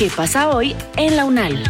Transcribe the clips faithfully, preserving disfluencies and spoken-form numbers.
¿Qué pasa hoy en la UNAL?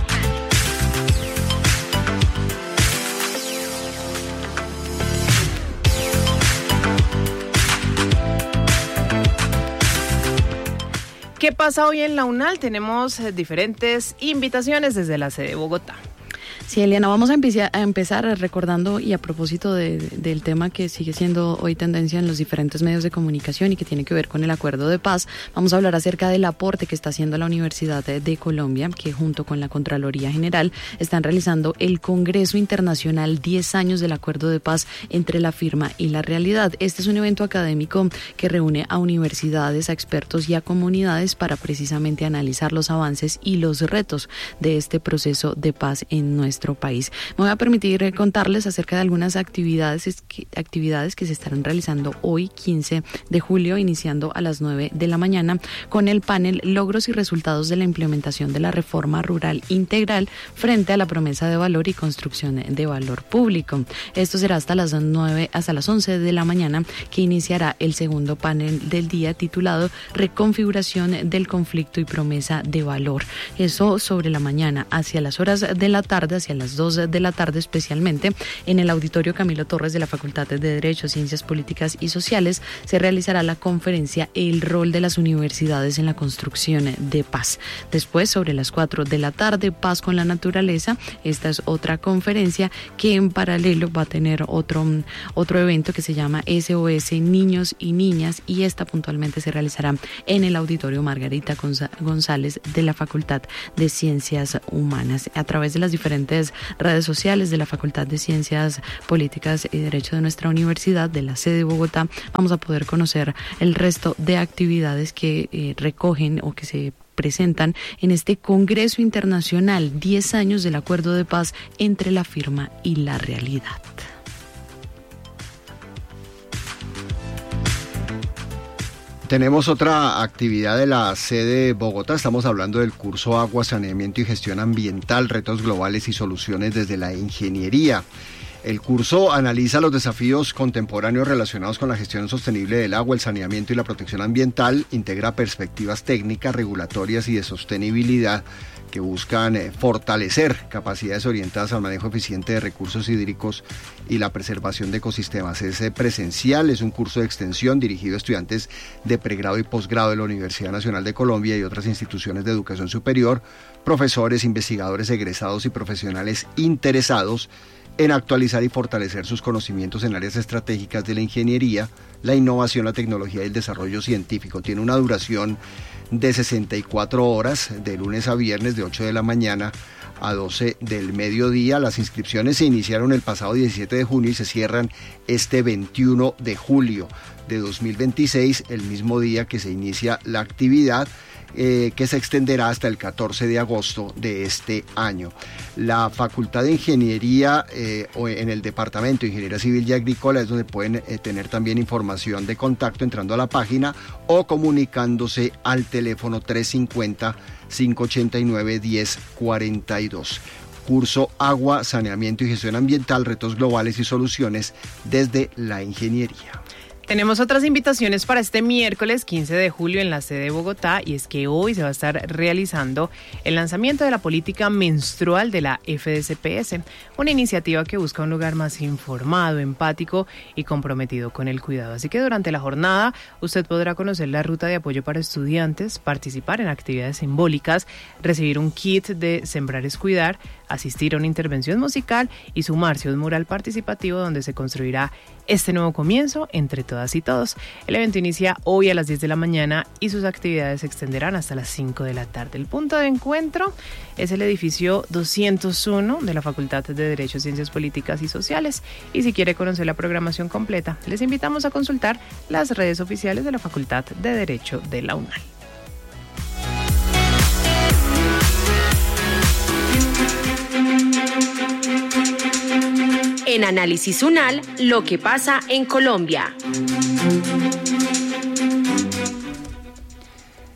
¿Qué pasa hoy en la UNAL? Tenemos diferentes invitaciones desde la sede de Bogotá. Sí, Eliana, vamos a, empezar, a empezar recordando y a propósito de, del tema que sigue siendo hoy tendencia en los diferentes medios de comunicación y que tiene que ver con el acuerdo de paz. Vamos a hablar acerca del aporte que está haciendo la Universidad de, de Colombia, que junto con la Contraloría General están realizando el Congreso Internacional diez años del acuerdo de paz entre la firma y la realidad. Este es un evento académico que reúne a universidades, a expertos y a comunidades para precisamente analizar los avances y los retos de este proceso de paz en nuestro país. Me voy a permitir contarles acerca de algunas actividades, actividades que se estarán realizando hoy, quince de julio, iniciando a las nueve de la mañana, con el panel Logros y resultados de la implementación de la reforma rural integral frente a la promesa de valor y construcción de valor público. Esto será hasta las nueve, hasta las once de la mañana, que iniciará el segundo panel del día titulado Reconfiguración del conflicto y promesa de valor. Eso sobre la mañana. Hacia las horas de la tarde, hacia las dos de la tarde especialmente, en el Auditorio Camilo Torres de la Facultad de Derecho, Ciencias Políticas y Sociales, se realizará la conferencia El rol de las universidades en la construcción de paz. Después, sobre las cuatro de la tarde, Paz con la naturaleza. Esta es otra conferencia que en paralelo va a tener otro, otro evento que se llama S O S Niños y Niñas, y esta puntualmente se realizará en el Auditorio Margarita González de la Facultad de Ciencias Humanas. A través de las diferentes redes sociales de la Facultad de Ciencias Políticas y Derecho de nuestra universidad, de la sede de Bogotá, vamos a poder conocer el resto de actividades que eh, recogen o que se presentan en este Congreso Internacional, diez años del Acuerdo de Paz entre la firma y la realidad. Tenemos otra actividad de la sede de Bogotá. Estamos hablando del curso Agua, Saneamiento y Gestión Ambiental, Retos Globales y Soluciones desde la Ingeniería. El curso analiza los desafíos contemporáneos relacionados con la gestión sostenible del agua, el saneamiento y la protección ambiental. Integra perspectivas técnicas, regulatorias y de sostenibilidad que buscan eh, fortalecer capacidades orientadas al manejo eficiente de recursos hídricos y la preservación de ecosistemas. Es eh, presencial, es un curso de extensión dirigido a estudiantes de pregrado y posgrado de la Universidad Nacional de Colombia y otras instituciones de educación superior, profesores, investigadores egresados y profesionales interesados en actualizar y fortalecer sus conocimientos en áreas estratégicas de la ingeniería, la innovación, la tecnología y el desarrollo científico. Tiene una duración de sesenta y cuatro horas, de lunes a viernes, de ocho de la mañana a doce del mediodía. Las inscripciones se iniciaron el pasado diecisiete de junio y se cierran este veintiuno de julio de dos mil veintiséis, el mismo día que se inicia la actividad, Eh, que se extenderá hasta el catorce de agosto de este año. La Facultad de Ingeniería eh, o en el Departamento de Ingeniería Civil y Agrícola es donde pueden eh, tener también información de contacto entrando a la página o comunicándose al teléfono tres cinco cero, cinco ocho nueve, uno cero cuatro dos. Curso Agua, Saneamiento y Gestión Ambiental, Retos Globales y Soluciones desde la Ingeniería. Tenemos otras invitaciones para este miércoles quince de julio en la sede de Bogotá, y es que hoy se va a estar realizando el lanzamiento de la política menstrual de la F D C P S, una iniciativa que busca un lugar más informado, empático y comprometido con el cuidado. Así que durante la jornada usted podrá conocer la ruta de apoyo para estudiantes, participar en actividades simbólicas, recibir un kit de Sembrar es Cuidar, asistir a una intervención musical y sumarse a un mural participativo donde se construirá este nuevo comienzo entre todas y todos. El evento inicia hoy a las diez de la mañana y sus actividades se extenderán hasta las cinco de la tarde. El punto de encuentro es el edificio doscientos uno de la Facultad de Derecho, Ciencias Políticas y Sociales. Y si quiere conocer la programación completa, les invitamos a consultar las redes oficiales de la Facultad de Derecho de la UNAL. En Análisis UNAL, lo que pasa en Colombia.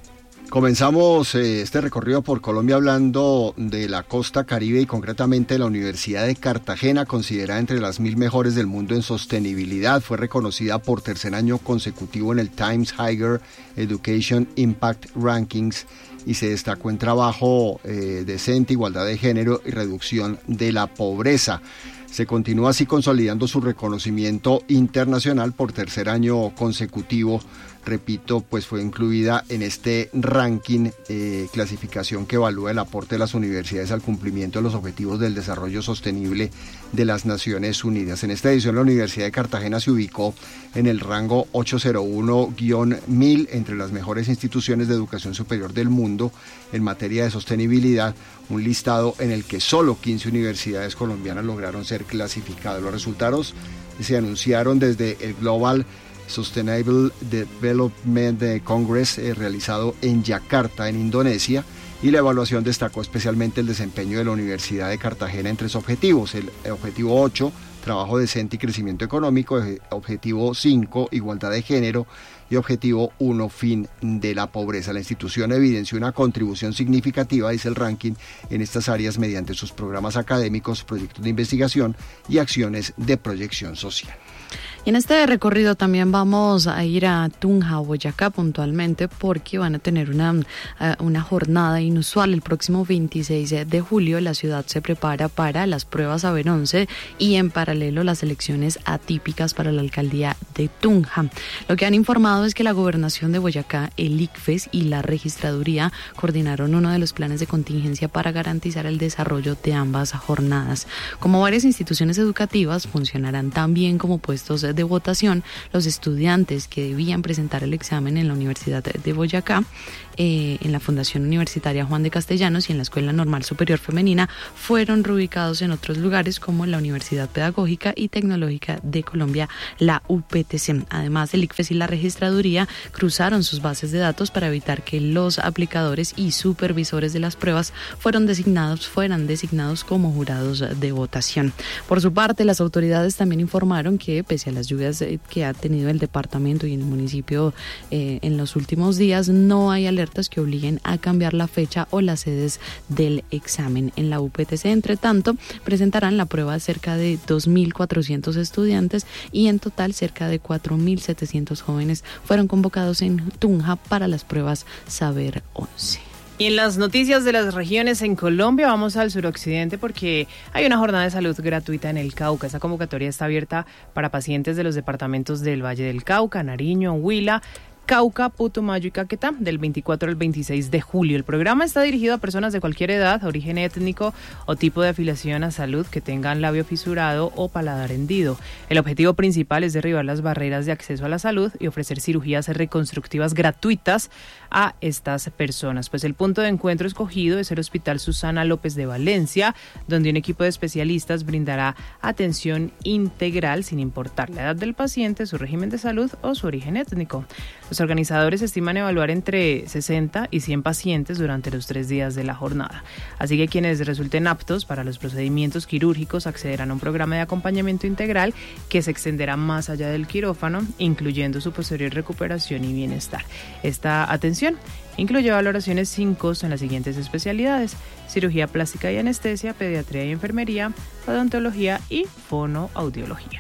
Comenzamos eh, este recorrido por Colombia hablando de la costa Caribe y concretamente de la Universidad de Cartagena, considerada entre las mil mejores del mundo en sostenibilidad. Fue reconocida por tercer año consecutivo en el Times Higher Education Impact Rankings y se destacó en trabajo eh, decente, igualdad de género y reducción de la pobreza. Se continúa así consolidando su reconocimiento internacional por tercer año consecutivo. Repito, pues fue incluida en este ranking, eh, clasificación que evalúa el aporte de las universidades al cumplimiento de los objetivos del desarrollo sostenible de las Naciones Unidas. En esta edición la Universidad de Cartagena se ubicó en el rango ochocientos uno guion mil entre las mejores instituciones de educación superior del mundo en materia de sostenibilidad, un listado en el que solo quince universidades colombianas lograron ser clasificadas. Los resultados se anunciaron desde el Global Sustainable Development Congress eh, realizado en Yakarta, en Indonesia, y la evaluación destacó especialmente el desempeño de la Universidad de Cartagena en tres objetivos: el objetivo ocho, trabajo decente y crecimiento económico; objetivo cinco, igualdad de género; y objetivo uno, fin de la pobreza. La institución evidenció una contribución significativa, dice el ranking, en estas áreas mediante sus programas académicos, proyectos de investigación y acciones de proyección social. Y en este recorrido también vamos a ir a Tunja, Boyacá puntualmente, porque van a tener una, una jornada inusual. El próximo veintiséis de julio la ciudad se prepara para las pruebas Saber once y en paralelo las elecciones atípicas para la alcaldía de Tunja. Lo que han informado es que la gobernación de Boyacá, el ICFES y la registraduría coordinaron uno de los planes de contingencia para garantizar el desarrollo de ambas jornadas. Como varias instituciones educativas funcionarán también como puestos de votación, los estudiantes que debían presentar el examen en la Universidad de Boyacá, eh, en la Fundación Universitaria Juan de Castellanos y en la Escuela Normal Superior Femenina fueron reubicados en otros lugares como la Universidad Pedagógica y Tecnológica de Colombia, la U P T C. Además, el ICFES y la registraduría cruzaron sus bases de datos para evitar que los aplicadores y supervisores de las pruebas fueron designados, fueran designados como jurados de votación. Por su parte, las autoridades también informaron que, pese a las lluvias que ha tenido el departamento y el municipio eh, en los últimos días, no hay alertas que obliguen a cambiar la fecha o las sedes del examen. En la U P T C, entre tanto, presentarán la prueba cerca de dos mil cuatrocientos estudiantes y en total cerca de cuatro mil setecientos jóvenes fueron convocados en Tunja para las pruebas Saber once. Y en las noticias de las regiones en Colombia vamos al suroccidente porque hay una jornada de salud gratuita en el Cauca. Esta convocatoria está abierta para pacientes de los departamentos del Valle del Cauca, Nariño, Huila, Cauca, Putumayo y Caquetá, del veinticuatro al veintiséis de julio. El programa está dirigido a personas de cualquier edad, origen étnico o tipo de afiliación a salud que tengan labio fisurado o paladar hendido. El objetivo principal es derribar las barreras de acceso a la salud y ofrecer cirugías reconstructivas gratuitas a estas personas. Pues el punto de encuentro escogido es el Hospital Susana López de Valencia, donde un equipo de especialistas brindará atención integral sin importar la edad del paciente, su régimen de salud o su origen étnico. Los organizadores estiman evaluar entre sesenta y cien pacientes durante los tres días de la jornada. Así que quienes resulten aptos para los procedimientos quirúrgicos accederán a un programa de acompañamiento integral que se extenderá más allá del quirófano, incluyendo su posterior recuperación y bienestar. Esta atención incluye valoraciones sin costo en las siguientes especialidades: cirugía plástica y anestesia, pediatría y enfermería, odontología y fonoaudiología.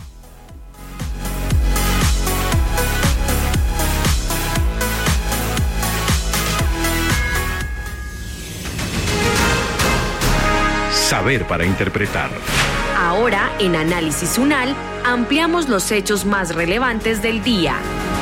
Saber para interpretar. Ahora, en Análisis UNAL, ampliamos los hechos más relevantes del día.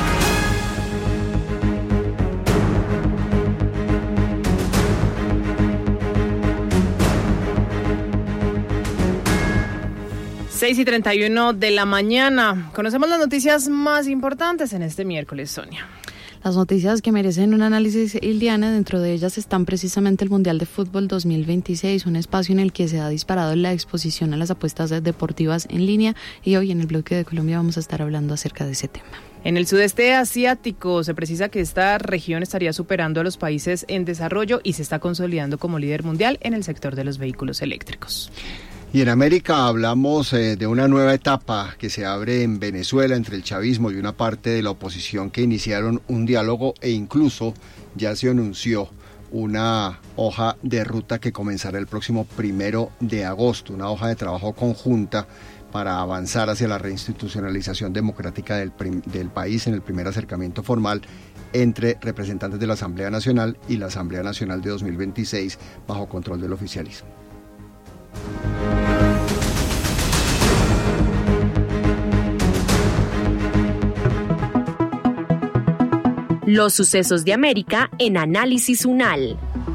seis y treinta y uno de la mañana. Conocemos las noticias más importantes en este miércoles, Sonia. Las noticias que merecen un análisis, Iliana, dentro de ellas están precisamente el Mundial de Fútbol dos mil veintiséis, un espacio en el que se ha disparado la exposición a las apuestas deportivas en línea, y hoy en el bloque de Colombia vamos a estar hablando acerca de ese tema. En el sudeste asiático se precisa que esta región estaría superando a los países en desarrollo y se está consolidando como líder mundial en el sector de los vehículos eléctricos. Y en América hablamos eh, de una nueva etapa que se abre en Venezuela entre el chavismo y una parte de la oposición que iniciaron un diálogo e incluso ya se anunció una hoja de ruta que comenzará el próximo primero de agosto, una hoja de trabajo conjunta para avanzar hacia la reinstitucionalización democrática del, prim- del país en el primer acercamiento formal entre representantes de la Asamblea Nacional y la Asamblea Nacional de dos mil veintiséis bajo control del oficialismo. Los sucesos de América en Análisis UNAL.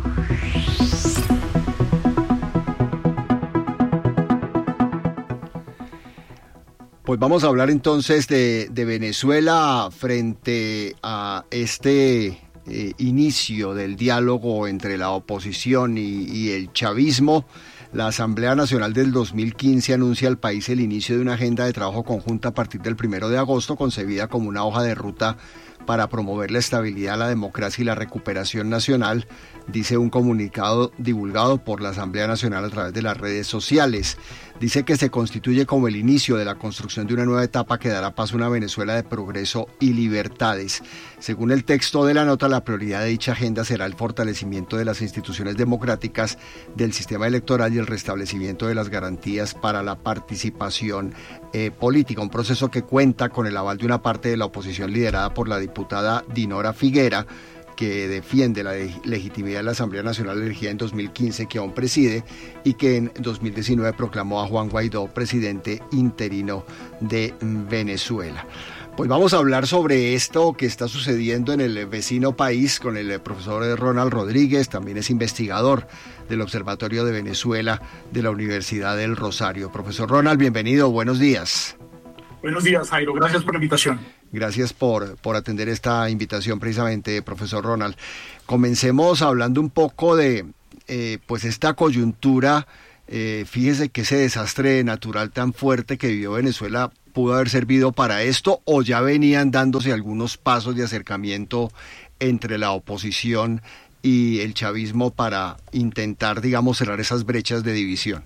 Pues vamos a hablar entonces de, de Venezuela frente a este eh, inicio del diálogo entre la oposición y, y el chavismo. La Asamblea Nacional del dos mil quince anuncia al país el inicio de una agenda de trabajo conjunta a partir del primero de agosto, concebida como una hoja de ruta para promover la estabilidad, la democracia y la recuperación nacional, dice un comunicado divulgado por la Asamblea Nacional a través de las redes sociales. Dice que se constituye como el inicio de la construcción de una nueva etapa que dará paso a una Venezuela de progreso y libertades. Según el texto de la nota, la prioridad de dicha agenda será el fortalecimiento de las instituciones democráticas, del sistema electoral y el restablecimiento de las garantías para la participación eh, política. Un proceso que cuenta con el aval de una parte de la oposición liderada por la diputada Dinora Figuera, que defiende la legitimidad de la Asamblea Nacional elegida en dos mil quince, que aún preside, y que en dos mil diecinueve proclamó a Juan Guaidó presidente interino de Venezuela. Pues vamos a hablar sobre esto que está sucediendo en el vecino país con el profesor Ronald Rodríguez, también es investigador del Observatorio de Venezuela de la Universidad del Rosario. Profesor Ronald, bienvenido, buenos días. Buenos días, Jairo, gracias por la invitación. Gracias por, por atender esta invitación precisamente, profesor Ronald. Comencemos hablando un poco de eh, pues esta coyuntura. Eh, fíjese que ese desastre natural tan fuerte que vivió Venezuela pudo haber servido para esto, o ya venían dándose algunos pasos de acercamiento entre la oposición y el chavismo para intentar, digamos, cerrar esas brechas de división.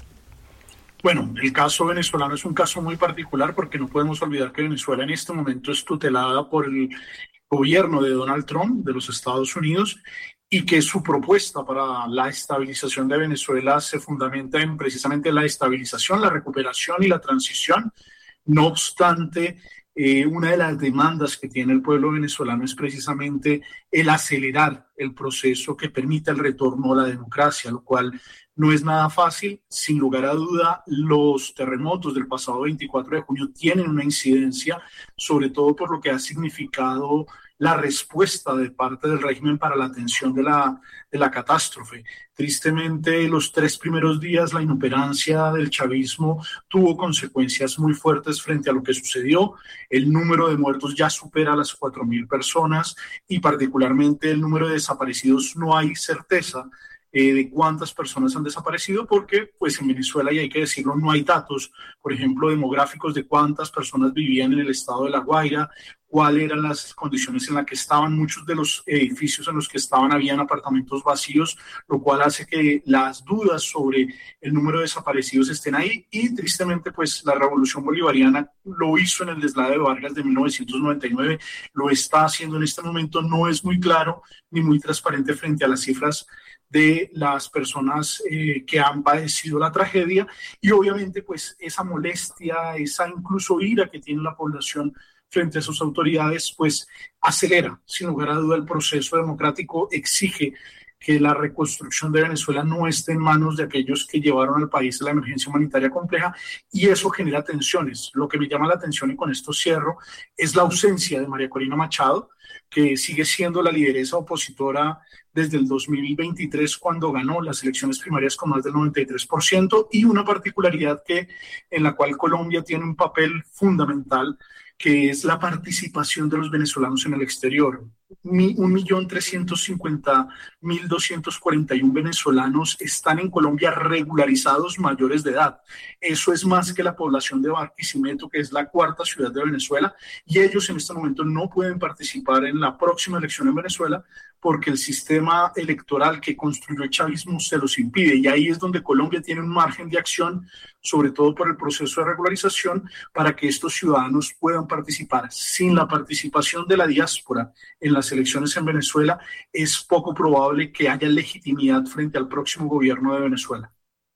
Bueno, el caso venezolano es un caso muy particular porque no podemos olvidar que Venezuela en este momento es tutelada por el gobierno de Donald Trump de los Estados Unidos y que su propuesta para la estabilización de Venezuela se fundamenta en precisamente la estabilización, la recuperación y la transición. No obstante, eh, una de las demandas que tiene el pueblo venezolano es precisamente el acelerar el proceso que permita el retorno a la democracia, lo cual no es nada fácil. Sin lugar a duda, los terremotos del pasado veinticuatro de junio tienen una incidencia, sobre todo por lo que ha significado la respuesta de parte del régimen para la atención de la, de la catástrofe. Tristemente, los tres primeros días, la inoperancia del chavismo tuvo consecuencias muy fuertes frente a lo que sucedió. El número de muertos ya supera las cuatro mil personas y particularmente el número de desaparecidos no hay certeza Eh, de cuántas personas han desaparecido, porque pues en Venezuela, y hay que decirlo, no hay datos, por ejemplo, demográficos de cuántas personas vivían en el estado de La Guaira, cuáles eran las condiciones en las que estaban. Muchos de los edificios en los que estaban habían apartamentos vacíos, lo cual hace que las dudas sobre el número de desaparecidos estén ahí. Y tristemente, pues la revolución bolivariana lo hizo en el deslave de Vargas de mil novecientos noventa y nueve, lo está haciendo en este momento. No es muy claro ni muy transparente frente a las cifras de las personas eh, que han padecido la tragedia, y obviamente pues esa molestia, esa incluso ira que tiene la población frente a sus autoridades, pues acelera sin lugar a duda el proceso democrático, exige que la reconstrucción de Venezuela no esté en manos de aquellos que llevaron al país a la emergencia humanitaria compleja, y eso genera tensiones. Lo que me llama la atención, y con esto cierro, es la ausencia de María Corina Machado, que sigue siendo la lideresa opositora desde el dos mil veintitrés, cuando ganó las elecciones primarias con más del noventa y tres por ciento, y una particularidad que, en la cual Colombia tiene un papel fundamental, que es la participación de los venezolanos en el exterior. un millón trescientos cincuenta mil doscientos cuarenta y uno venezolanos están en Colombia regularizados mayores de edad. Eso es más que la población de Barquisimeto, que es la cuarta ciudad de Venezuela, y ellos en este momento no pueden participar en la próxima elección en Venezuela porque el sistema electoral que construyó el chavismo se los impide, y ahí es donde Colombia tiene un margen de acción, sobre todo por el proceso de regularización, para que estos ciudadanos puedan participar. Sin la participación de la diáspora en las elecciones en Venezuela, es poco probable que haya legitimidad frente al próximo gobierno de Venezuela.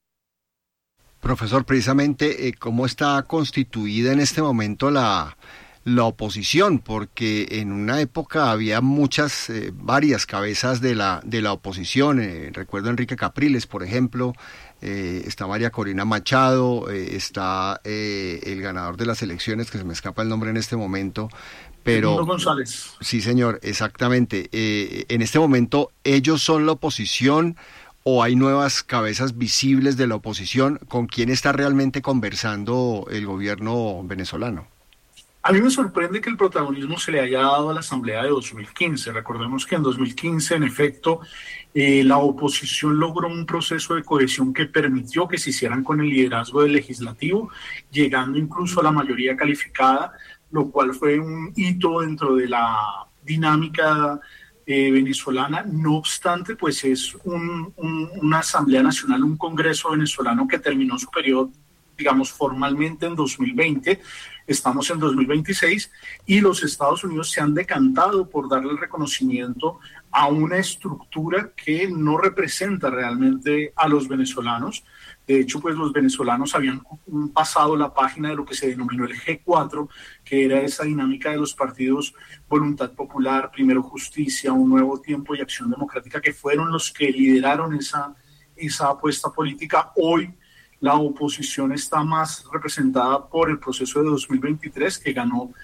Profesor, precisamente, eh, ¿cómo está constituida en este momento la... la oposición? Porque en una época había muchas, eh, varias cabezas de la de la oposición, eh, recuerdo a Enrique Capriles, por ejemplo, eh, está María Corina Machado, eh, está eh, el ganador de las elecciones, que se me escapa el nombre en este momento, pero... Edmundo González. Sí, señor, exactamente. Eh, en este momento, ¿ellos son la oposición o hay nuevas cabezas visibles de la oposición? ¿Con quién está realmente conversando el gobierno venezolano? A mí me sorprende que el protagonismo se le haya dado a la Asamblea de dos mil quince. Recordemos que en dos mil quince, en efecto, eh, la oposición logró un proceso de cohesión que permitió que se hicieran con el liderazgo del legislativo, llegando incluso a la mayoría calificada, lo cual fue un hito dentro de la dinámica eh, venezolana. No obstante, pues es un, un, una Asamblea Nacional, un Congreso venezolano que terminó su periodo, digamos, formalmente en dos mil veinte, estamos en dos mil veintiséis, y los Estados Unidos se han decantado por darle el reconocimiento a una estructura que no representa realmente a los venezolanos. De hecho, pues los venezolanos habían pasado la página de lo que se denominó el G cuatro, que era esa dinámica de los partidos Voluntad Popular, Primero Justicia, Un Nuevo Tiempo y Acción Democrática, que fueron los que lideraron esa, esa apuesta política. Hoy la oposición está más representada por el proceso de dos mil veintitrés, que ganó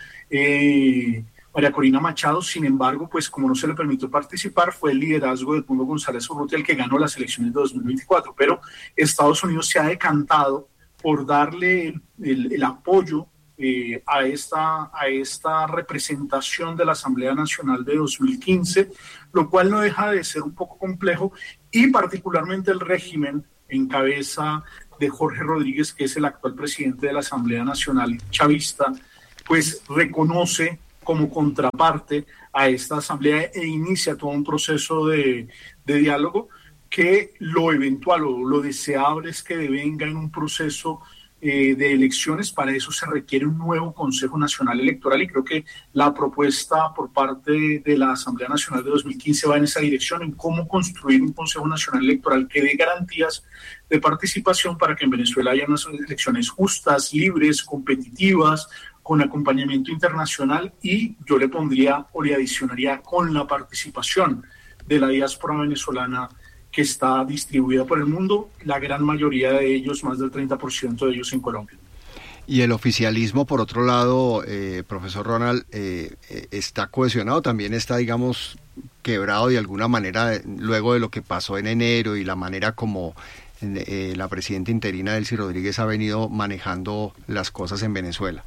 eh, María Corina Machado. Sin embargo, pues como no se le permitió participar, fue el liderazgo de Edmundo González Urrutia el que ganó las elecciones de dos mil veinticuatro. Pero Estados Unidos se ha decantado por darle el, el, el apoyo eh, a, esta, a esta representación de la Asamblea Nacional de dos mil quince, lo cual no deja de ser un poco complejo, y particularmente el régimen en cabeza de Jorge Rodríguez, que es el actual presidente de la Asamblea Nacional chavista, pues reconoce como contraparte a esta asamblea e inicia todo un proceso de, de diálogo, que lo eventual o lo deseable es que devenga en un proceso eh, de elecciones. Para eso se requiere un nuevo Consejo Nacional Electoral, y creo que la propuesta por parte de la Asamblea Nacional de dos mil quince va en esa dirección, en cómo construir un Consejo Nacional Electoral que dé garantías de participación para que en Venezuela haya unas elecciones justas, libres, competitivas, con acompañamiento internacional, y yo le pondría o le adicionaría con la participación de la diáspora venezolana que está distribuida por el mundo, la gran mayoría de ellos, más del treinta por ciento de ellos en Colombia. Y el oficialismo, por otro lado, eh, profesor Ronald, eh, está cohesionado, también está, digamos, quebrado de alguna manera luego de lo que pasó en enero y la manera como eh, la presidenta interina Delcy Rodríguez ha venido manejando las cosas en Venezuela.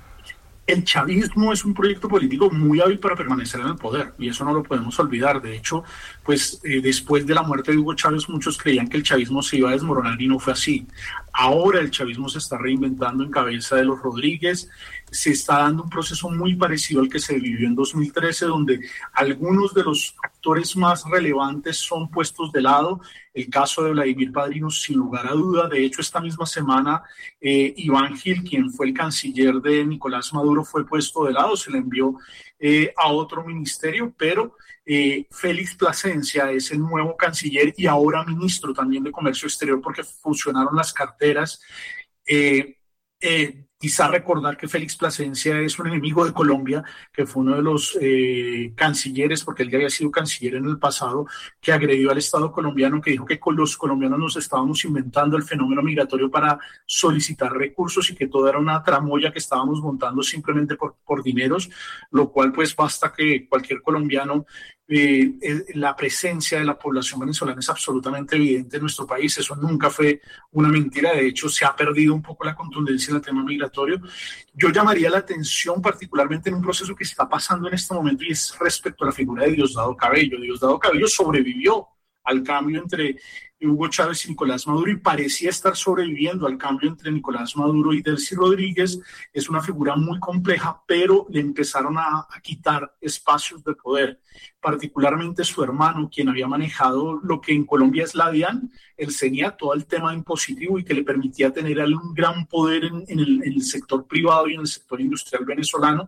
El chavismo es un proyecto político muy hábil para permanecer en el poder, y eso no lo podemos olvidar. De hecho, pues eh, después de la muerte de Hugo Chávez, muchos creían que el chavismo se iba a desmoronar, y no fue así. Ahora el chavismo se está reinventando en cabeza de los Rodríguez. Se está dando un proceso muy parecido al que se vivió en dos mil trece, donde algunos de los actores más relevantes son puestos de lado. El caso de Vladimir Padrino, sin lugar a duda. De hecho, esta misma semana, eh, Iván Gil, quien fue el canciller de Nicolás Maduro, fue puesto de lado, se le envió eh, a otro ministerio, pero eh, Félix Plasencia es el nuevo canciller y ahora ministro también de Comercio Exterior, porque fusionaron las carteras. Eh, eh, Quizá recordar que Félix Plasencia es un enemigo de Colombia, que fue uno de los eh, cancilleres, porque él ya había sido canciller en el pasado, que agredió al Estado colombiano, que dijo que con los colombianos nos estábamos inventando el fenómeno migratorio para solicitar recursos y que todo era una tramoya que estábamos montando simplemente por, por dineros, lo cual pues basta que cualquier colombiano Eh, eh, la presencia de la población venezolana es absolutamente evidente en nuestro país. Eso nunca fue una mentira. De hecho, se ha perdido un poco la contundencia en el tema migratorio. Yo llamaría la atención particularmente en un proceso que está pasando en este momento, y es respecto a la figura de Diosdado Cabello. Diosdado Cabello sobrevivió al cambio entre Hugo Chávez y Nicolás Maduro, y parecía estar sobreviviendo al cambio entre Nicolás Maduro y Delcy Rodríguez. Es una figura muy compleja, pero le empezaron a, a quitar espacios de poder, particularmente su hermano, quien había manejado lo que en Colombia es la DIAN, el CENIAT, todo el tema impositivo, y que le permitía tener un gran poder en, en, el, en el sector privado y en el sector industrial venezolano.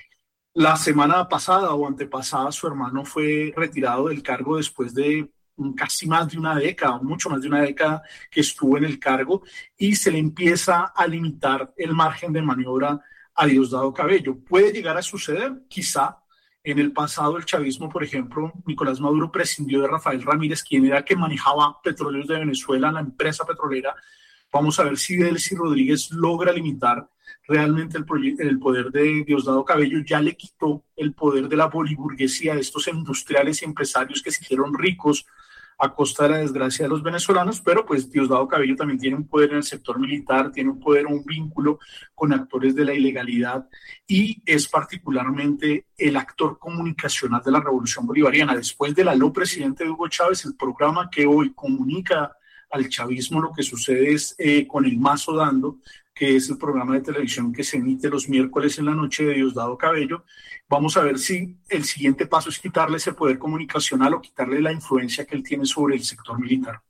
La semana pasada o antepasada, su hermano fue retirado del cargo después de casi más de una década, mucho más de una década que estuvo en el cargo, y se le empieza a limitar el margen de maniobra a Diosdado Cabello. ¿Puede llegar a suceder? Quizá. En el pasado, el chavismo, por ejemplo, Nicolás Maduro prescindió de Rafael Ramírez, quien era que manejaba Petróleos de Venezuela, la empresa petrolera. Vamos a ver si Delcy Rodríguez logra limitar realmente el, el poder de Diosdado Cabello. Ya le quitó el poder de la boliburguesía, de estos industriales y empresarios que se hicieron ricos a costa de la desgracia de los venezolanos, pero pues Diosdado Cabello también tiene un poder en el sector militar, tiene un poder o un vínculo con actores de la ilegalidad, y es particularmente el actor comunicacional de la Revolución Bolivariana. Después del aló presidente de Hugo Chávez, el programa que hoy comunica al chavismo lo que sucede es eh, con el Mazo Dando, que es el programa de televisión que se emite los miércoles en la noche de Diosdado Cabello. Vamos a ver si el siguiente paso es quitarle ese poder comunicacional o quitarle la influencia que él tiene sobre el sector militar.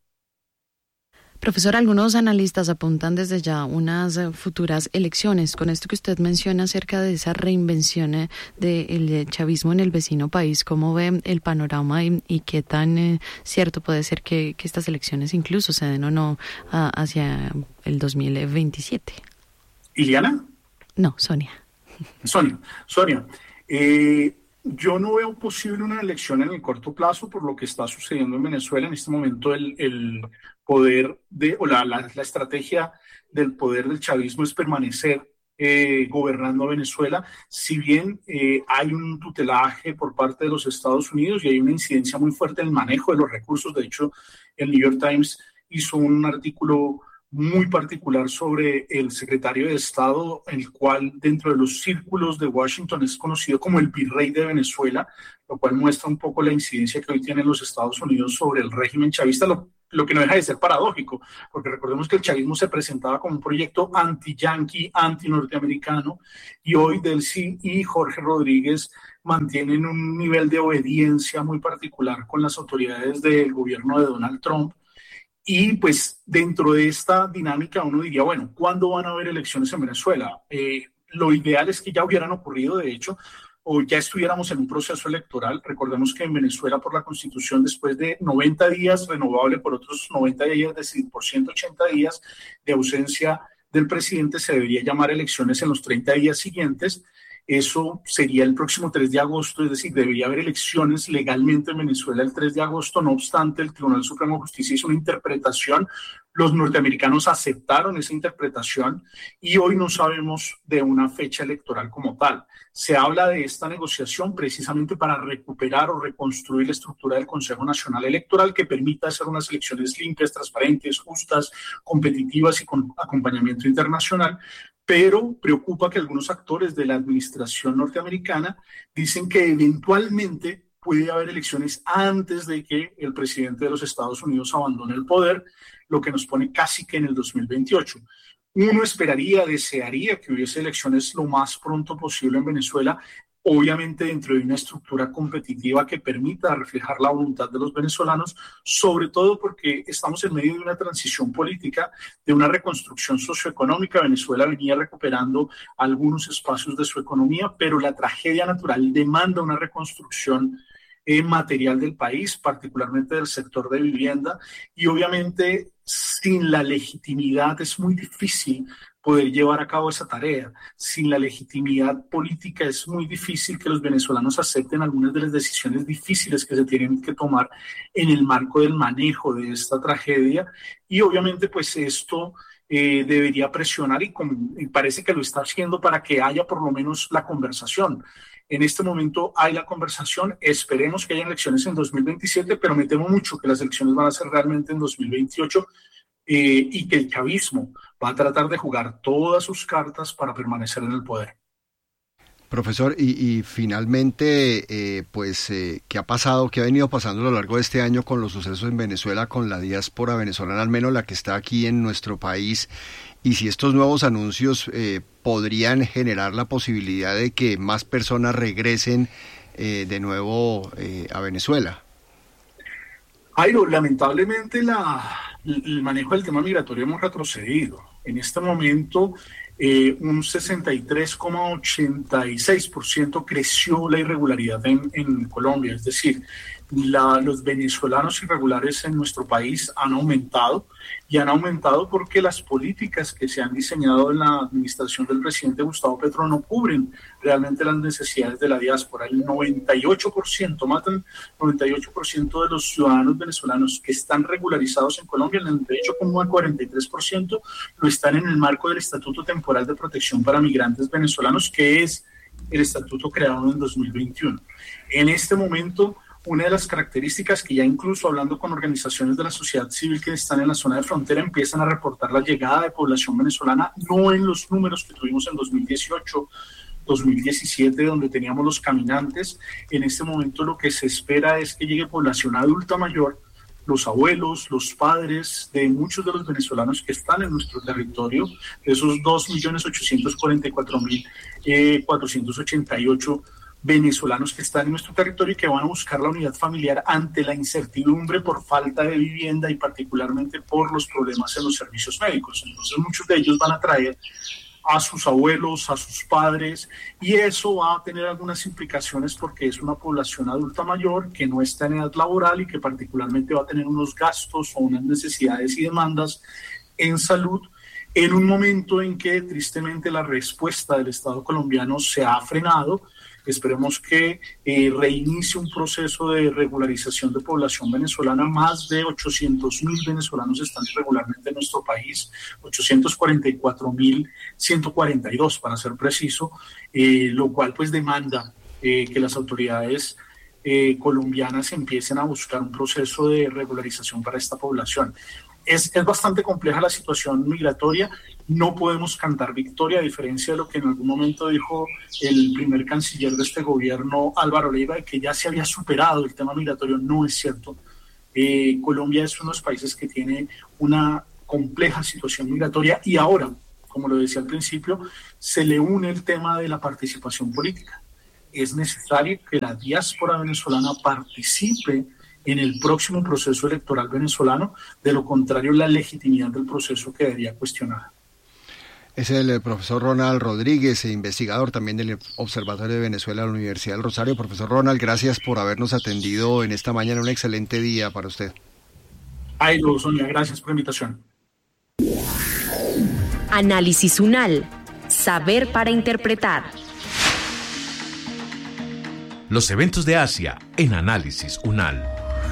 Profesor, algunos analistas apuntan desde ya unas futuras elecciones. Con esto que usted menciona acerca de esa reinvención del chavismo en el vecino país, ¿cómo ve el panorama y, y qué tan eh, cierto puede ser que, que estas elecciones incluso se den o no a, hacia el dos mil veintisiete? ¿Iliana? No, Sonia. Sonia, Sonia. Eh, yo no veo posible una elección en el corto plazo por lo que está sucediendo en Venezuela. En este momento el, el poder de, o la, la, la estrategia del poder del chavismo es permanecer eh, gobernando Venezuela. Si bien eh, hay un tutelaje por parte de los Estados Unidos y hay una incidencia muy fuerte en el manejo de los recursos. De hecho, el New York Times hizo un artículo muy particular sobre el secretario de Estado, el cual dentro de los círculos de Washington es conocido como el virrey de Venezuela, lo cual muestra un poco la incidencia que hoy tienen los Estados Unidos sobre el régimen chavista, lo, lo que no deja de ser paradójico, porque recordemos que el chavismo se presentaba como un proyecto anti-yanqui, anti-norteamericano, y hoy Delcy y Jorge Rodríguez mantienen un nivel de obediencia muy particular con las autoridades del gobierno de Donald Trump. Y pues dentro de esta dinámica uno diría, bueno, ¿cuándo van a haber elecciones en Venezuela? Eh, lo ideal es que ya hubieran ocurrido, de hecho, o ya estuviéramos en un proceso electoral. Recordemos que en Venezuela, por la Constitución, después de noventa días, renovable por otros noventa días, es decir, por ciento ochenta días de ausencia del presidente, se debería llamar elecciones en los treinta días siguientes. Eso sería el próximo tres de agosto, es decir, debería haber elecciones legalmente en Venezuela el tres de agosto. No obstante, el Tribunal Supremo de Justicia hizo una interpretación, los norteamericanos aceptaron esa interpretación y hoy no sabemos de una fecha electoral como tal. Se habla de esta negociación precisamente para recuperar o reconstruir la estructura del Consejo Nacional Electoral que permita hacer unas elecciones limpias, transparentes, justas, competitivas y con acompañamiento internacional. Pero preocupa que algunos actores de la administración norteamericana dicen que eventualmente puede haber elecciones antes de que el presidente de los Estados Unidos abandone el poder, lo que nos pone casi que en el dos mil veintiocho. Uno esperaría, desearía que hubiese elecciones lo más pronto posible en Venezuela, obviamente dentro de una estructura competitiva que permita reflejar la voluntad de los venezolanos, sobre todo porque estamos en medio de una transición política, de una reconstrucción socioeconómica. Venezuela venía recuperando algunos espacios de su economía, pero la tragedia natural demanda una reconstrucción eh, material del país, particularmente del sector de vivienda, y obviamente sin la legitimidad es muy difícil poder llevar a cabo esa tarea. Sin la legitimidad política es muy difícil que los venezolanos acepten algunas de las decisiones difíciles que se tienen que tomar en el marco del manejo de esta tragedia, y obviamente pues esto eh, debería presionar y, como, y parece que lo está haciendo para que haya por lo menos la conversación. En este momento hay la conversación, esperemos que haya elecciones en dos mil veintisiete, pero me temo mucho que las elecciones van a ser realmente en dos mil veintiocho eh, y que el chavismo va a tratar de jugar todas sus cartas para permanecer en el poder. Profesor, y, y finalmente, eh, pues, eh, ¿qué ha pasado, qué ha venido pasando a lo largo de este año con los sucesos en Venezuela, con la diáspora venezolana, al menos la que está aquí en nuestro país? Y si estos nuevos anuncios eh, podrían generar la posibilidad de que más personas regresen eh, de nuevo eh, a Venezuela. Jairo, lamentablemente la, el manejo del tema migratorio hemos retrocedido. En este momento, eh, un sesenta y tres coma ochenta y seis por ciento creció la irregularidad en, en Colombia. Es decir, la, los venezolanos irregulares en nuestro país han aumentado y han aumentado porque las políticas que se han diseñado en la administración del presidente Gustavo Petro no cubren realmente las necesidades de la diáspora. El noventa y ocho por ciento, matan noventa y ocho por ciento de los ciudadanos venezolanos que están regularizados en Colombia, el noventa y ocho coma cuarenta y tres por ciento lo están en el marco del Estatuto Temporal de Protección para Migrantes Venezolanos, que es el estatuto creado en dos mil veintiuno. En este momento, una de las características que ya incluso hablando con organizaciones de la sociedad civil que están en la zona de frontera empiezan a reportar la llegada de población venezolana, no en los números que tuvimos en dos mil dieciocho, dos mil diecisiete, donde teníamos los caminantes. En este momento lo que se espera es que llegue población adulta mayor, los abuelos, los padres de muchos de los venezolanos que están en nuestro territorio, de esos dos millones ochocientos cuarenta y cuatro mil cuatrocientos ochenta y ocho venezolanos que están en nuestro territorio y que van a buscar la unidad familiar ante la incertidumbre por falta de vivienda y particularmente por los problemas en los servicios médicos. Entonces muchos de ellos van a traer a sus abuelos, a sus padres, y eso va a tener algunas implicaciones porque es una población adulta mayor que no está en edad laboral y que particularmente va a tener unos gastos o unas necesidades y demandas en salud en un momento en que tristemente la respuesta del Estado colombiano se ha frenado. Esperemos que eh, reinicie un proceso de regularización de población venezolana. Más de ochocientos mil venezolanos están irregularmente en nuestro país, ochocientos cuarenta y cuatro mil ciento cuarenta y dos para ser preciso, eh, lo cual pues demanda eh, que las autoridades eh, colombianas empiecen a buscar un proceso de regularización para esta población. Es, es bastante compleja la situación migratoria, no podemos cantar victoria, a diferencia de lo que en algún momento dijo el primer canciller de este gobierno, Álvaro Leiva, de que ya se había superado el tema migratorio. No es cierto. Eh, Colombia es uno de los países que tiene una compleja situación migratoria y ahora, como lo decía al principio, se le une el tema de la participación política. Es necesario que la diáspora venezolana participe en el próximo proceso electoral venezolano, de lo contrario la legitimidad del proceso quedaría cuestionada. Es el profesor Ronald Rodríguez, investigador también del Observatorio de Venezuela de la Universidad del Rosario. Profesor Ronald, gracias por habernos atendido en esta mañana, un excelente día para usted. Ay, Sonia, gracias por la invitación. Análisis UNAL, saber para interpretar. Los eventos de Asia en Análisis UNAL.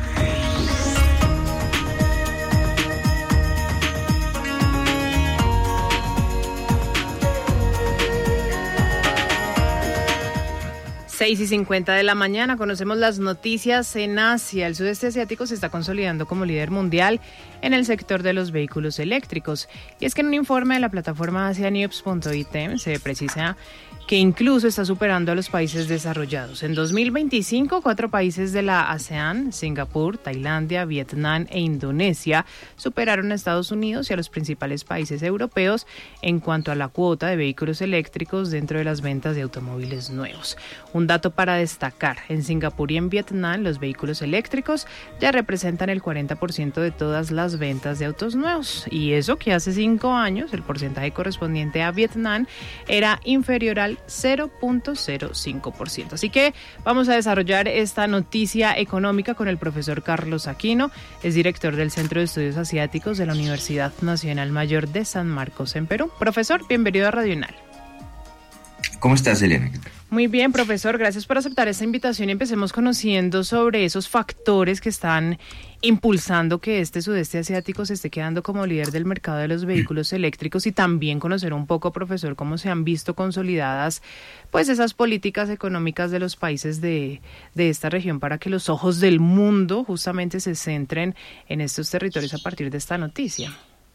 seis y cincuenta de la mañana, conocemos las noticias en Asia. El sudeste asiático se está consolidando como líder mundial en el sector de los vehículos eléctricos. Y es que en un informe de la plataforma asianews punto i t se precisa que incluso está superando a los países desarrollados. En dos mil veinticinco, cuatro países de la ASEAN, Singapur, Tailandia, Vietnam e Indonesia, superaron a Estados Unidos y a los principales países europeos en cuanto a la cuota de vehículos eléctricos dentro de las ventas de automóviles nuevos. Un dato para destacar, en Singapur y en Vietnam, los vehículos eléctricos ya representan el cuarenta por ciento de todas las ventas de autos nuevos. Y eso que hace cinco años, el porcentaje correspondiente a Vietnam era inferior al cero punto cero cinco por ciento. Así que vamos a desarrollar esta noticia económica con el profesor Carlos Aquino, es director del Centro de Estudios Asiáticos de la Universidad Nacional Mayor de San Marcos en Perú. Profesor, bienvenido a Radio UNAL. ¿Cómo estás, Elena? Muy bien, profesor, gracias por aceptar esta invitación y empecemos conociendo sobre esos factores que están impulsando que este sudeste asiático se esté quedando como líder del mercado de los vehículos eléctricos y también conocer un poco, profesor, cómo se han visto consolidadas pues esas políticas económicas de los países de, de esta región para que los ojos del mundo justamente se centren en estos territorios a partir de esta noticia.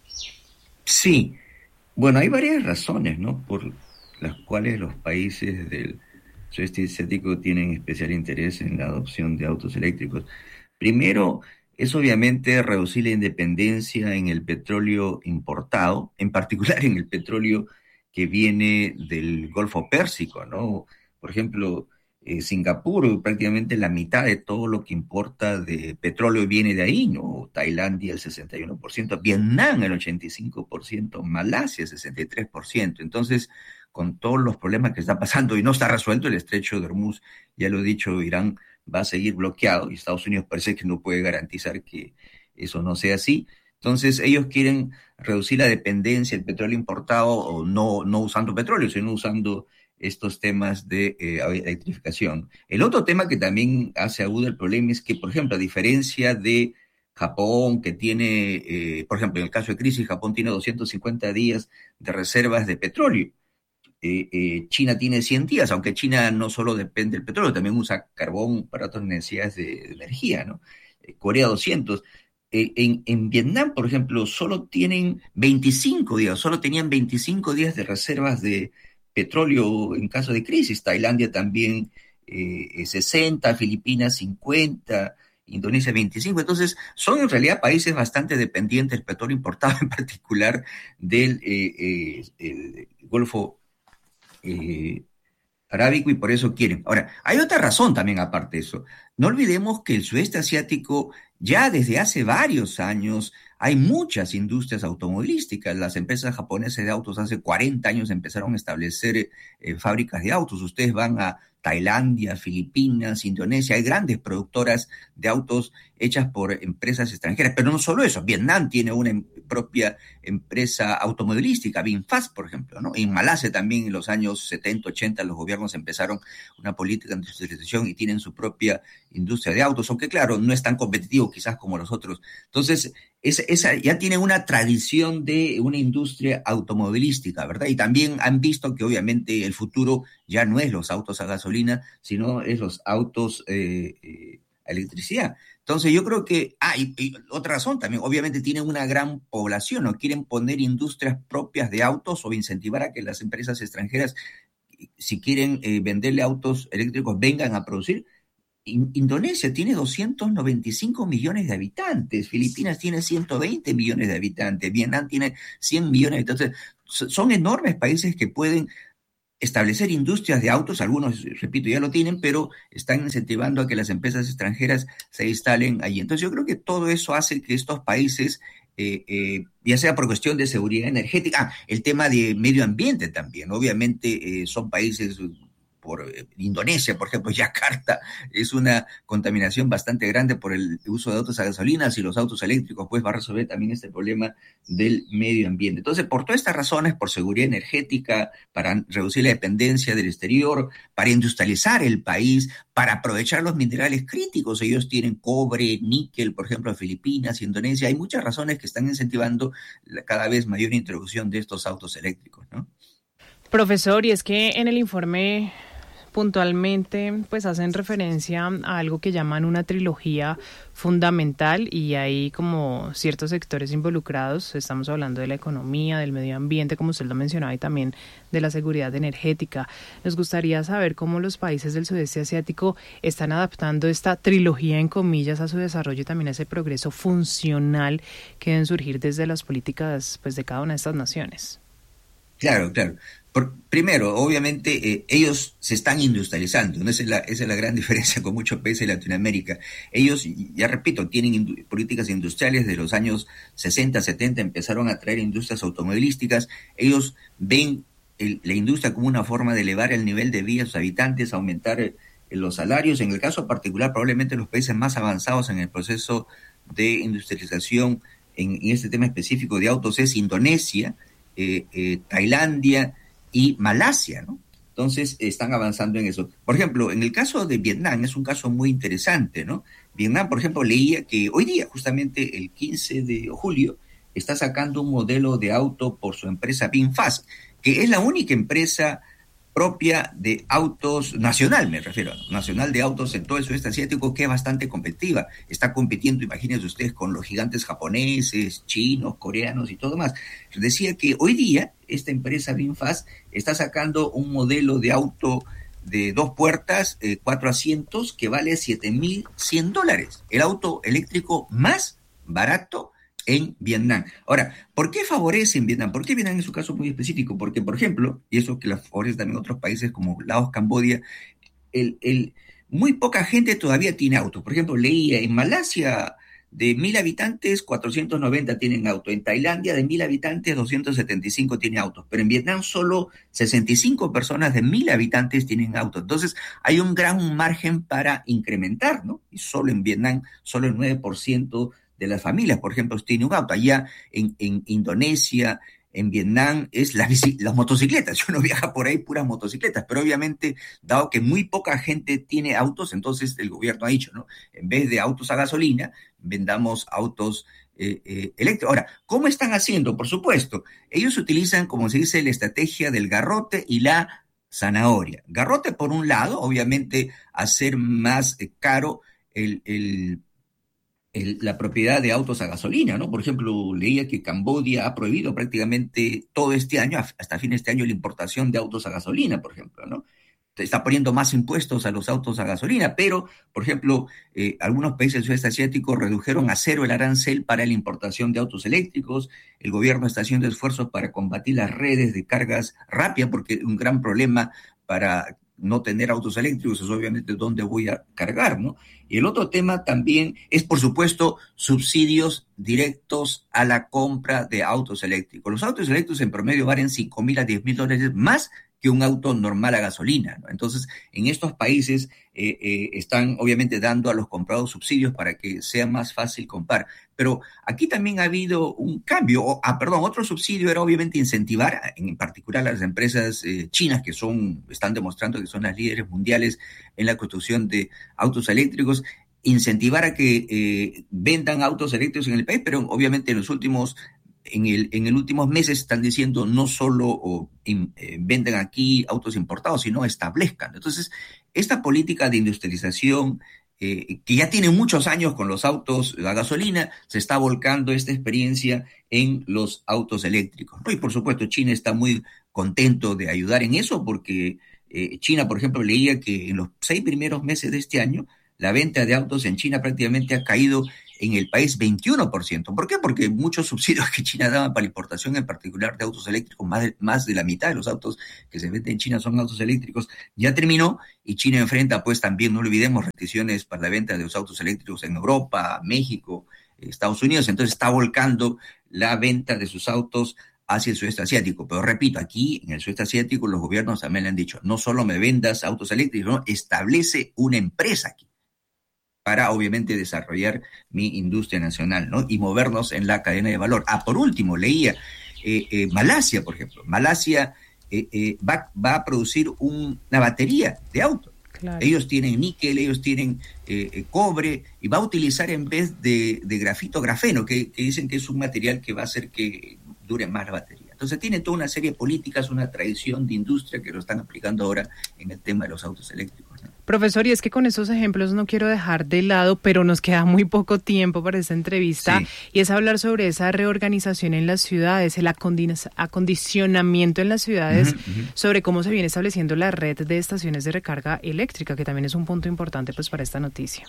Sí, bueno, hay varias razones, ¿no?, por las cuales los países del sudeste asiático tienen especial interés en la adopción de autos eléctricos. Primero, es obviamente reducir la dependencia en el petróleo importado, en particular en el petróleo que viene del Golfo Pérsico, ¿no? Por ejemplo, eh, Singapur, prácticamente la mitad de todo lo que importa de petróleo viene de ahí, ¿no? Tailandia el sesenta y uno por ciento, Vietnam el ochenta y cinco por ciento, Malasia el sesenta y tres por ciento. Entonces, con todos los problemas que está pasando y no está resuelto el estrecho de Hormuz, ya lo he dicho, Irán va a seguir bloqueado y Estados Unidos parece que no puede garantizar que eso no sea así. Entonces ellos quieren reducir la dependencia del petróleo importado, o no, no usando petróleo, sino usando estos temas de eh, electrificación. El otro tema que también hace agudo el problema es que, por ejemplo, a diferencia de Japón, que tiene, eh, por ejemplo, en el caso de crisis, Japón tiene doscientos cincuenta días de reservas de petróleo. Eh, eh, China tiene cien días, aunque China no solo depende del petróleo, también usa carbón para otras necesidades de, de energía, ¿no? Eh, Corea doscientos. Eh, en, en Vietnam, por ejemplo, solo tienen veinticinco días, solo tenían veinticinco días de reservas de petróleo en caso de crisis. Tailandia también eh, sesenta, Filipinas cincuenta, Indonesia veinticinco. Entonces, son en realidad países bastante dependientes del petróleo importado, en particular del eh, eh, el Golfo Eh, arábico, y por eso quieren. Ahora, hay otra razón también aparte de eso. No olvidemos que el sudeste asiático ya desde hace varios años hay muchas industrias automovilísticas. Las empresas japonesas de autos hace cuarenta años empezaron a establecer eh, fábricas de autos. Ustedes van a Tailandia, Filipinas, Indonesia, hay grandes productoras de autos hechas por empresas extranjeras, pero no solo eso, Vietnam tiene una em- propia empresa automovilística, VinFast, por ejemplo, ¿no? En Malasia también en los años setenta, ochenta los gobiernos empezaron una política de industrialización y tienen su propia industria de autos, aunque claro, no es tan competitivo quizás como los otros. Entonces, esa, esa ya tiene una tradición de una industria automovilística, ¿verdad? Y también han visto que obviamente el futuro ya no es los autos a gasolina, sino es los autos eh, eh, a electricidad. Entonces yo creo que, ah, y, y otra razón también, obviamente tienen una gran población, no quieren poner industrias propias de autos o incentivar a que las empresas extranjeras, si quieren eh, venderle autos eléctricos, vengan a producir. In- Indonesia tiene doscientos noventa y cinco millones de habitantes, Filipinas tiene ciento veinte millones de habitantes, Vietnam tiene cien millones de habitantes. Son enormes países que pueden establecer industrias de autos, algunos, repito, ya lo tienen, pero están incentivando a que las empresas extranjeras se instalen allí. Entonces yo creo que todo eso hace que estos países, eh, eh, ya sea por cuestión de seguridad energética, ah, el tema de medio ambiente también, obviamente eh, son países, por eh, Indonesia, por ejemplo, Yakarta, es una contaminación bastante grande por el uso de autos a gasolina, y los autos eléctricos pues va a resolver también este problema del medio ambiente. Entonces, por todas estas razones, por seguridad energética, para reducir la dependencia del exterior, para industrializar el país, para aprovechar los minerales críticos, ellos tienen cobre, níquel, por ejemplo, en Filipinas, Indonesia, hay muchas razones que están incentivando la cada vez mayor introducción de estos autos eléctricos, ¿no? Profesor, y es que en el informe puntualmente pues hacen referencia a algo que llaman una trilogía fundamental y hay como ciertos sectores involucrados. Estamos hablando de la economía, del medio ambiente, como usted lo mencionaba, y también de la seguridad energética. Nos gustaría saber cómo los países del sudeste asiático están adaptando esta trilogía en comillas a su desarrollo y también a ese progreso funcional que deben surgir desde las políticas pues de cada una de estas naciones. Claro, claro. Por, primero, obviamente, eh, ellos se están industrializando, ¿no? Esa es la, esa es la gran diferencia con muchos países de Latinoamérica. Ellos, ya repito, tienen indu- políticas industriales de los años sesenta, setenta, empezaron a traer industrias automovilísticas. Ellos ven el, la industria como una forma de elevar el nivel de vida de sus habitantes, aumentar eh, los salarios. En el caso particular, probablemente los países más avanzados en el proceso de industrialización en, en este tema específico de autos es Indonesia, eh, eh, Tailandia y Malasia, ¿no? Y Entonces, están avanzando en eso. Por ejemplo, en el caso de Vietnam, es un caso muy interesante, ¿no? Vietnam, por ejemplo, leía que hoy día, justamente el quince de julio, está sacando un modelo de auto por su empresa VinFast, que es la única empresa propia de autos, nacional me refiero, nacional de autos en todo el sudeste asiático, que es bastante competitiva. Está compitiendo, imagínense ustedes, con los gigantes japoneses, chinos, coreanos y todo más. Decía que hoy día esta empresa VinFast está sacando un modelo de auto de dos puertas, eh, cuatro asientos, que vale siete mil cien dólares. El auto eléctrico más barato en Vietnam. Ahora, ¿por qué favorecen Vietnam? ¿Por qué Vietnam es un caso muy específico? Porque, por ejemplo, y eso que la favorece también otros países como Laos, Camboya, el, el, muy poca gente todavía tiene auto. Por ejemplo, leía en Malasia, de mil habitantes, cuatrocientos noventa tienen auto. En Tailandia, de mil habitantes, doscientos setenta y cinco tienen autos. Pero en Vietnam, solo sesenta y cinco personas de mil habitantes tienen auto. Entonces, hay un gran margen para incrementar, ¿no? Y solo en Vietnam, solo el nueve por ciento de las familias, por ejemplo, tiene un auto. Allá en, en Indonesia, en Vietnam, es la bici, las motocicletas. Uno viaja por ahí puras motocicletas, pero obviamente, dado que muy poca gente tiene autos, entonces el gobierno ha dicho, ¿no? En vez de autos a gasolina, vendamos autos eh, eh, eléctricos. Ahora, ¿cómo están haciendo? Por supuesto, ellos utilizan, como se dice, la estrategia del garrote y la zanahoria. Garrote, por un lado, obviamente, hacer más eh, caro el, el El, la propiedad de autos a gasolina, ¿no? Por ejemplo, leía que Camboya ha prohibido prácticamente todo este año, hasta fin de este año, la importación de autos a gasolina, por ejemplo, ¿no? Está poniendo más impuestos a los autos a gasolina, pero, por ejemplo, eh, algunos países del sudeste asiático redujeron a cero el arancel para la importación de autos eléctricos. El gobierno está haciendo esfuerzos para combatir las redes de cargas rápidas, porque un gran problema para no tener autos eléctricos es obviamente dónde voy a cargar, ¿no? Y el otro tema también es, por supuesto, subsidios directos a la compra de autos eléctricos. Los autos eléctricos en promedio valen cinco mil a diez mil dólares más que un auto normal a gasolina, ¿no? Entonces, en estos países eh, eh, están obviamente dando a los comprados subsidios para que sea más fácil comprar. Pero aquí también ha habido un cambio. Ah, perdón, otro subsidio era obviamente incentivar, en particular a las empresas eh, chinas que son, están demostrando que son las líderes mundiales en la construcción de autos eléctricos, incentivar a que eh, vendan autos eléctricos en el país, pero obviamente en los últimos En el, en el últimos meses están diciendo no solo o, in, eh, venden aquí autos importados, sino establezcan. Entonces, esta política de industrialización, eh, que ya tiene muchos años con los autos a gasolina, se está volcando esta experiencia en los autos eléctricos, ¿no? Y por supuesto, China está muy contento de ayudar en eso, porque eh, China, por ejemplo, leía que en los seis primeros meses de este año, la venta de autos en China prácticamente ha caído en el país veintiuno por ciento. ¿Por qué? Porque muchos subsidios que China daba para la importación, en particular de autos eléctricos, más de, más de la mitad de los autos que se venden en China son autos eléctricos, ya terminó, y China enfrenta, pues también, no olvidemos, restricciones para la venta de los autos eléctricos en Europa, México, Estados Unidos. Entonces está volcando la venta de sus autos hacia el sudeste asiático. Pero repito, aquí en el sudeste asiático los gobiernos también le han dicho, no solo me vendas autos eléctricos, no, establece una empresa aquí para obviamente desarrollar mi industria nacional, ¿no? Y movernos en la cadena de valor. Ah, por último, leía, eh, eh, Malasia, por ejemplo. Malasia eh, eh, va, va a producir un, una batería de auto. Claro. Ellos tienen níquel, ellos tienen eh, eh, cobre, y va a utilizar en vez de, de grafito, grafeno, que, que dicen que es un material que va a hacer que dure más la batería. Entonces tiene toda una serie de políticas, una tradición de industria que lo están aplicando ahora en el tema de los autos eléctricos, ¿no? Profesor, y es que con esos ejemplos no quiero dejar de lado, pero nos queda muy poco tiempo para esta entrevista, sí. Y es hablar sobre esa reorganización en las ciudades, el acondicionamiento en las ciudades, uh-huh, uh-huh. sobre cómo se viene estableciendo la red de estaciones de recarga eléctrica, que también es un punto importante pues para esta noticia.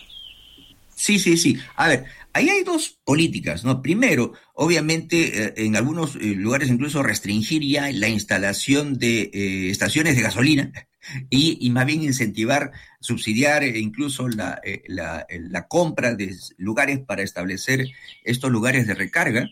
Sí, sí, sí. A ver, ahí hay dos políticas, ¿no? Primero, obviamente, eh, en algunos eh, lugares incluso restringir ya la instalación de eh, estaciones de gasolina y, y más bien incentivar, subsidiar eh, incluso la, eh, la, la compra de lugares para establecer estos lugares de recarga.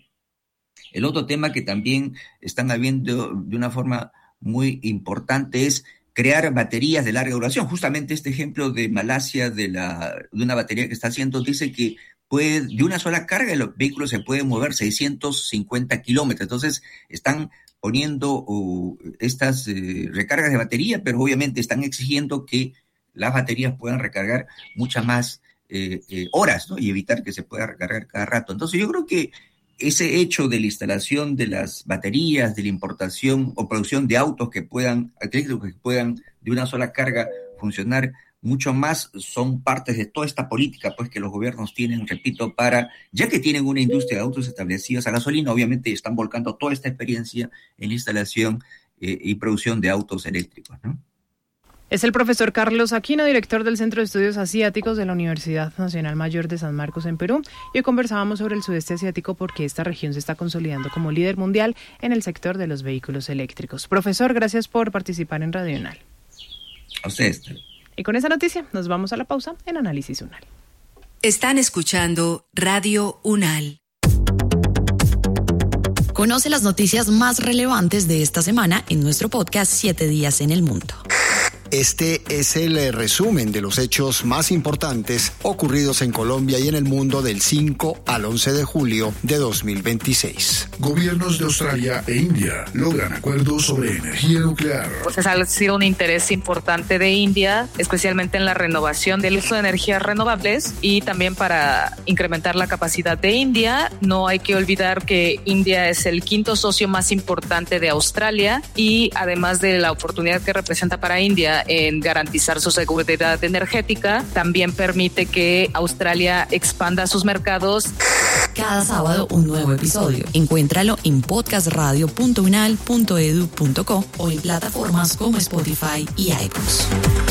El otro tema que también están habiendo de una forma muy importante es crear baterías de larga duración. Justamente este ejemplo de Malasia, de, la, de una batería que está haciendo, dice que puede, de una sola carga los vehículos se pueden mover seiscientos cincuenta kilómetros. Entonces están poniendo uh, estas uh, recargas de batería, pero obviamente están exigiendo que las baterías puedan recargar muchas más eh, eh, horas, ¿no? Y evitar que se pueda recargar cada rato. Entonces yo creo que ese hecho de la instalación de las baterías, de la importación o producción de autos que puedan, eléctricos que puedan de una sola carga funcionar mucho más, son partes de toda esta política pues que los gobiernos tienen, repito, para, ya que tienen una industria de autos establecidos a gasolina, obviamente están volcando toda esta experiencia en la instalación eh, y producción de autos eléctricos, ¿no? Es el profesor Carlos Aquino, director del Centro de Estudios Asiáticos de la Universidad Nacional Mayor de San Marcos en Perú. Y hoy conversábamos sobre el sudeste asiático porque esta región se está consolidando como líder mundial en el sector de los vehículos eléctricos. Profesor, gracias por participar en Radio UNAL. A ustedes. Y con esa noticia nos vamos a la pausa en Análisis UNAL. Están escuchando Radio UNAL. Conoce las noticias más relevantes de esta semana en nuestro podcast Siete Días en el Mundo. Este es el resumen de los hechos más importantes ocurridos en Colombia y en el mundo del cinco al once de julio de dos mil veintiséis. Gobiernos de Australia e India logran acuerdos sobre energía nuclear. Pues ha sido un interés importante de India, especialmente en la renovación del uso de energías renovables y también para incrementar la capacidad de India. No hay que olvidar que India es el quinto socio más importante de Australia y además de la oportunidad que representa para India en garantizar su seguridad energética, también permite que Australia expanda sus mercados. Cada sábado un nuevo episodio. Encuéntralo en podcast radio punto unal punto edu punto co o en plataformas como Spotify y iTunes.